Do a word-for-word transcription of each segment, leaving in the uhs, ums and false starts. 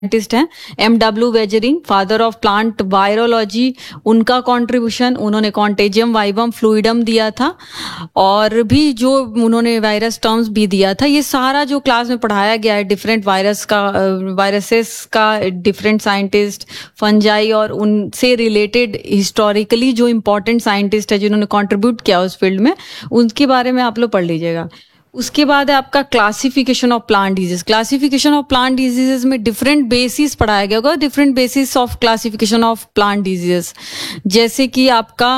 Scientist हैं M W wagering, father of plant virology, उनका contribution, उन्होंने कॉन्टेजियम वाइवम फ्लूइडम दिया था और भी जो उन्होंने वायरस टर्म्स भी दिया था। ये सारा जो क्लास में पढ़ाया गया है डिफरेंट वायरस का, वायरसेस का, डिफरेंट साइंटिस्ट, फंजाई और उनसे रिलेटेड हिस्टोरिकली जो इम्पोर्टेंट साइंटिस्ट है जिन्होंने कॉन्ट्रीब्यूट किया उस फील्ड में, उनके बारे में आप लोग पढ़ लीजिएगा। उसके बाद है आपका classification of plant disease. Classification of plant diseases में डिफरेंट बेसिस पढ़ाया गया होगा, different basis of classification of plant diseases, जैसे कि आपका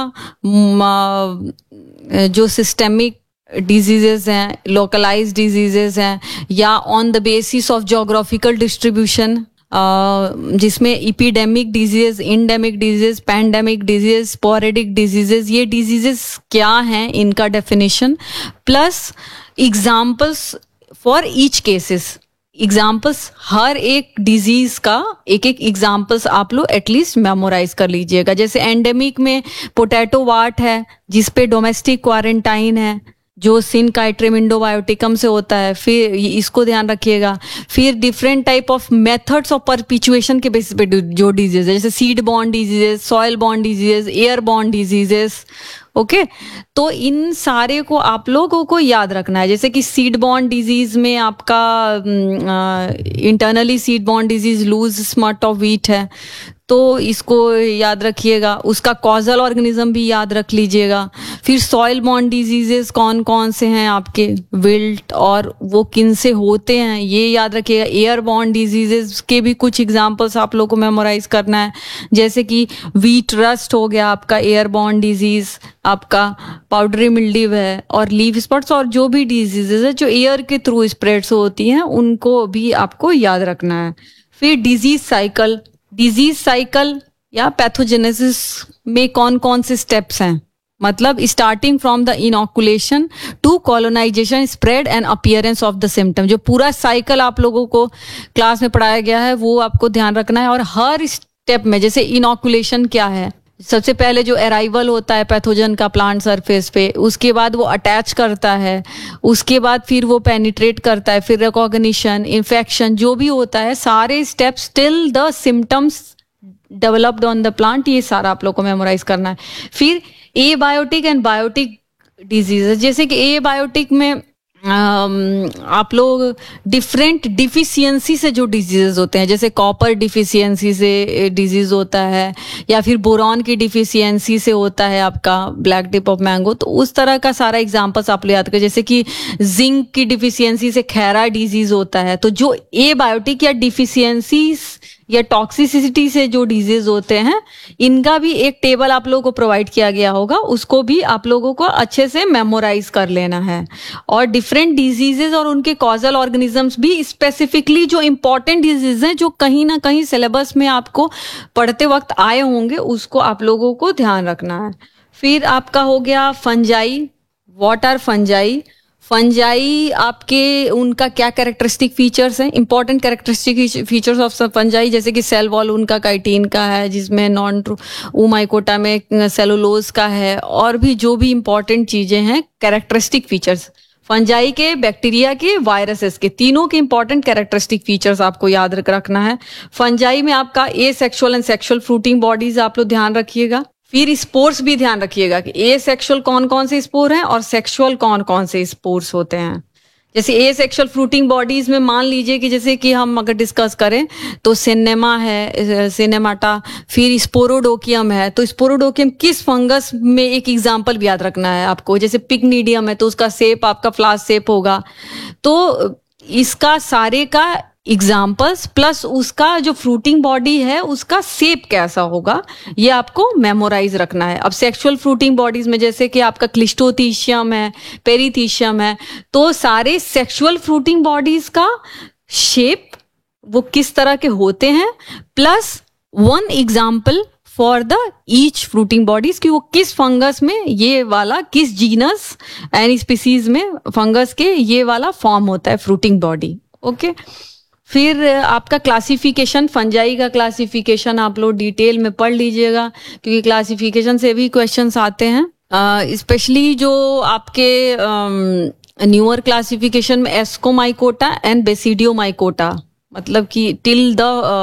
जो सिस्टेमिक डिजीजेस हैं, लोकलाइज्ड डिजीजेस हैं, या on the basis of geographical distribution, Uh, जिसमें epidemic disease, endemic disease, pandemic disease, sporadic diseases, ये डिजीजेस क्या हैं, इनका definition, plus examples for each cases. Examples हर एक डिजीज का एक एक एग्जाम्पल्स आप लोग एटलीस्ट मेमोराइज कर लीजिएगा। जैसे एंडेमिक में पोटैटो वाट है जिसपे डोमेस्टिक क्वारंटाइन है जो सिनकाइट्रियम इंडोबायोटिकम से होता है, फिर इसको ध्यान रखिएगा। फिर different type of methods of परपिचुएशन के बेसिस पे जो डिजीज है, जैसे seed borne diseases, soil borne diseases, air borne diseases, okay. तो इन सारे को आप लोगों को याद रखना है। जैसे कि सीड बॉर्न डिजीज में आपका internally seed borne disease loose smut of wheat है, तो इसको याद रखिएगा। उसका कॉजल ऑर्गेनिज्म भी याद रख लीजिएगा। फिर सॉइल बॉर्न डिजीजेस कौन कौन से हैं आपके, विल्ट, और वो किन से होते हैं ये याद रखिएगा। एयर बॉर्न डिजीजेस के भी कुछ एग्जांपल्स आप लोगों को मेमोराइज करना है, जैसे कि व्हीट रस्ट हो गया आपका एयर बॉर्न डिजीज, आपका पाउडरी मिल्ड्यू है, और लीफ स्पॉट्स, और जो भी डिजीजेस है जो एयर के थ्रू स्प्रेड्स होती हैं उनको भी आपको याद रखना है। फिर डिजीज साइकिल, डिजीज साइकिल या पैथोजेनेसिस में कौन कौन से स्टेप्स हैं, मतलब starting from the इनॉकुलेशन to colonisation, spread and appearance of the symptom. जो पूरा साइकिल आप लोगों को क्लास में पढ़ाया गया है वो आपको ध्यान रखना है। और हर स्टेप में, जैसे इनॉकुलेशन क्या है, सबसे पहले जो अराइवल होता है पैथोजन का प्लांट सरफेस पे, उसके बाद वो अटैच करता है, उसके बाद फिर वो पेनिट्रेट करता है, फिर रिकॉग्निशन, इन्फेक्शन, जो भी होता है सारे steps till the symptoms developed on the plant, ये सारा आप लोग को मेमोराइज करना है। फिर ए बायोटिक एंड बायोटिक डिजीजेस, जैसे कि ए बायोटिक में Um, आप लोग डिफरेंट डिफिशियंसी से जो डिजीजेस होते हैं, जैसे कॉपर डिफिशियंसी से डिजीज होता है, या फिर बोरॉन की डिफिशियंसी से होता है आपका ब्लैक टिप ऑफ मैंगो, तो उस तरह का सारा एग्जांपल्स आप लोग याद करें। जैसे कि जिंक की डिफिशियंसी से खैरा डिजीज होता है। तो जो ए बायोटिक या डिफिशियंसी या टॉक्सिसिटी से जो डिजीज होते हैं, इनका भी एक टेबल आप लोगों को प्रोवाइड किया गया होगा, उसको भी आप लोगों को अच्छे से मेमोराइज कर लेना है। और डिफरेंट डिजीजेस और उनके कॉजल ऑर्गेनिजम्स भी, स्पेसिफिकली जो इंपॉर्टेंट डिजीज हैं जो कहीं ना कहीं सिलेबस में आपको पढ़ते वक्त आए होंगे, उसको आप लोगों को ध्यान रखना है। फिर आपका हो गया fungi. What are fungi? Fungi आपके उनका क्या कैरेक्टरिस्टिक फीचर्स हैं, important characteristic features of fungi, जैसे कि सेल वॉल उनका काइटिन का है, जिसमें नॉन ट्रू ओमाइकोटा में सेलुलोज का है, और भी जो भी इंपॉर्टेंट चीजें हैं कैरेक्टरिस्टिक फीचर्स फंजाई के, बैक्टीरिया के, वायरसेस के, तीनों के इंपॉर्टेंट कैरेक्टरिस्टिक फीचर्स आपको याद रखना है। फंजाई में आपका ए sexual and sexual fruiting bodies आप लोग ध्यान रखिएगा। फिर स्पोर्स भी ध्यान रखिएगा कि ए सेक्सुअल कौन कौन से स्पोर हैं और सेक्सुअल कौन कौन से स्पोर्स होते हैं। जैसे ए सेक्सुअल फ्रूटिंग बॉडीज में मान लीजिए कि जैसे कि हम अगर डिस्कस करें तो सिनेमा है, सिनेमाटा, फिर स्पोरोडोकियम है। तो स्पोरोडोकियम किस फंगस में, एक एग्जांपल भी याद रखना है आपको। जैसे पिकनीडियम है तो उसका शेप आपका फ्लास शेप होगा। तो इसका सारे का एग्जाम्पल्स प्लस उसका जो फ्रूटिंग बॉडी है उसका शेप कैसा होगा, ये आपको मेमोराइज रखना है। अब सेक्सुअल फ्रूटिंग बॉडीज में जैसे कि आपका क्लिस्टोथीशियम है, पेरीथीशियम है, तो सारे सेक्सुअल फ्रूटिंग बॉडीज का शेप वो किस तरह के होते हैं, plus one example for the each fruiting bodies कि वो किस फंगस में, ये वाला किस जीनस एंड स्पीसीज में फंगस के ये वाला फॉर्म होता है फ्रूटिंग बॉडी, ओके। फिर आपका क्लासिफिकेशन, फंजाई का क्लासिफिकेशन आप लोग डिटेल में पढ़ लीजिएगा क्योंकि क्लासिफिकेशन से भी क्वेश्चंस आते हैं, स्पेशली जो आपके न्यूअर क्लासिफिकेशन में एस्कोमाइकोटा एंड बेसिडियोमाइकोटा, मतलब कि टिल द